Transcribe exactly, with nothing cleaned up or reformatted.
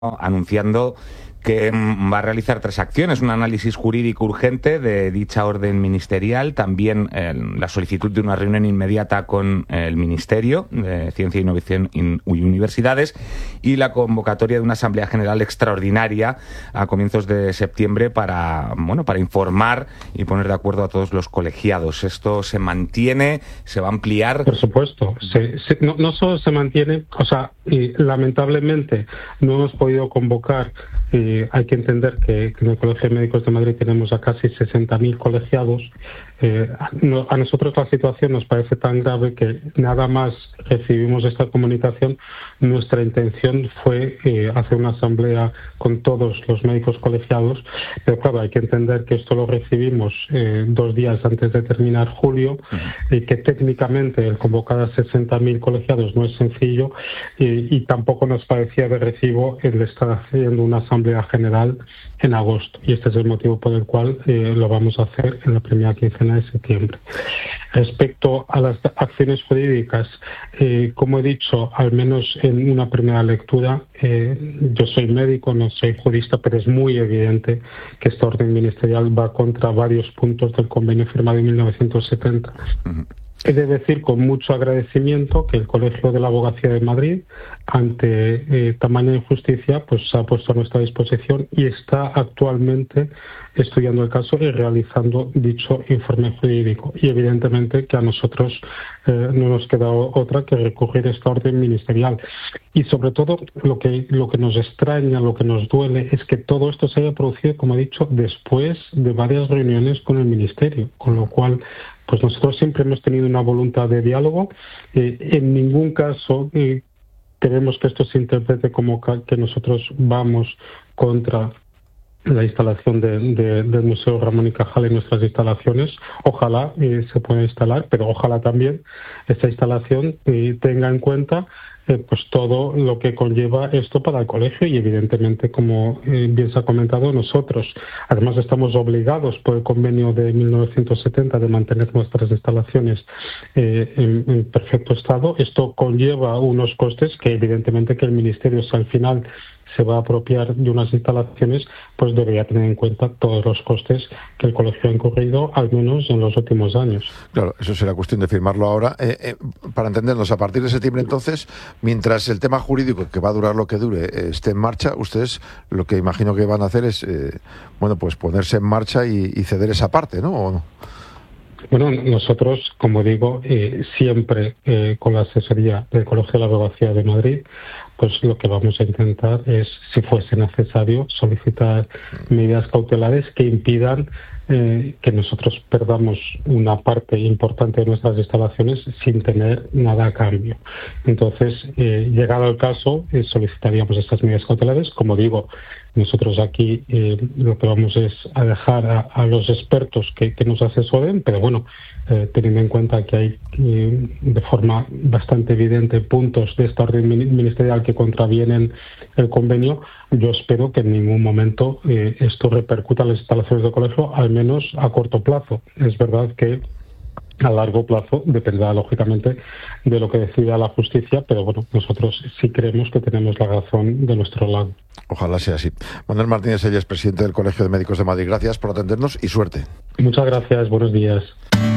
anunciando que va a realizar tres acciones: un análisis jurídico urgente de dicha orden ministerial, también eh, la solicitud de una reunión inmediata con el Ministerio de Ciencia, Innovación y Universidades, y la convocatoria de una Asamblea General extraordinaria a comienzos de septiembre para, bueno, para informar y poner de acuerdo a todos los colegiados. ¿Esto se mantiene? ¿Se va a ampliar? Por supuesto. Se, se, no, no solo se mantiene, o sea, y, lamentablemente no hemos podido convocar. Eh, hay que entender que, que en el Colegio de Médicos de Madrid tenemos a casi sesenta mil colegiados. Eh, no, a nosotros la situación nos parece tan grave que nada más recibimos esta comunicación, nuestra intención fue eh, hacer una asamblea con todos los médicos colegiados, pero claro, hay que entender que esto lo recibimos eh, dos días antes de terminar julio uh-huh. y que técnicamente el convocar a sesenta mil colegiados no es sencillo eh, y tampoco nos parecía de recibo el estar haciendo una asamblea general en agosto, y este es el motivo por el cual eh, lo vamos a hacer en la primera quincena de septiembre. Respecto a las acciones jurídicas, eh, como he dicho, al menos en una primera lectura, eh, yo soy médico, no soy jurista, pero es muy evidente que esta orden ministerial va contra varios puntos del convenio firmado en mil novecientos setenta. Uh-huh. He de decir con mucho agradecimiento que el Colegio de la Abogacía de Madrid, ante eh, tamaña injusticia, pues se ha puesto a nuestra disposición y está actualmente estudiando el caso y realizando dicho informe jurídico. Y evidentemente que a nosotros eh, no nos queda otra que recurrir a esta orden ministerial. Y sobre todo lo que, lo que nos extraña, lo que nos duele, es que todo esto se haya producido, como he dicho, después de varias reuniones con el Ministerio, con lo cual pues nosotros siempre hemos tenido una voluntad de diálogo. Eh, en ningún caso eh, queremos que esto se interprete como que nosotros vamos contra la instalación de, de, del Museo Ramón y Cajal en nuestras instalaciones. Ojalá eh, se pueda instalar, pero ojalá también esta instalación eh, tenga en cuenta eh, pues todo lo que conlleva esto para el colegio y evidentemente, como eh, bien se ha comentado, nosotros además estamos obligados por el convenio de mil novecientos setenta de mantener nuestras instalaciones eh, en, en perfecto estado. Esto conlleva unos costes que evidentemente que el Ministerio, si al final se va a apropiar de unas instalaciones, pues debería tener en cuenta todos los costes que el colegio ha incurrido, al menos en los últimos años. Claro, eso será cuestión de firmarlo ahora. Eh, eh, para entendernos, a partir de septiembre, entonces, mientras el tema jurídico, que va a durar lo que dure, eh, esté en marcha, ustedes lo que imagino que van a hacer es, eh, bueno, pues ponerse en marcha y, y ceder esa parte, ¿no? ¿O no? Bueno, nosotros, como digo, eh, siempre eh, con la asesoría del Colegio de la Abogacía de Madrid, pues lo que vamos a intentar es, si fuese necesario, solicitar medidas cautelares que impidan eh, que nosotros perdamos una parte importante de nuestras instalaciones sin tener nada a cambio. Entonces, eh, llegado el caso, eh, solicitaríamos estas medidas cautelares. Como digo, nosotros aquí eh, lo que vamos es a dejar a, a los expertos que, que nos asesoren, pero bueno, eh, teniendo en cuenta que hay eh, de forma bastante evidente puntos de esta orden ministerial que contravienen el convenio, yo espero que en ningún momento eh, esto repercuta en las instalaciones del colegio, al menos a corto plazo. Es verdad que a largo plazo dependerá, lógicamente, de lo que decida la justicia, pero bueno, nosotros sí creemos que tenemos la razón de nuestro lado. Ojalá sea así. Manuel Martínez Selles, presidente del Colegio de Médicos de Madrid, gracias por atendernos y suerte. Muchas gracias, buenos días.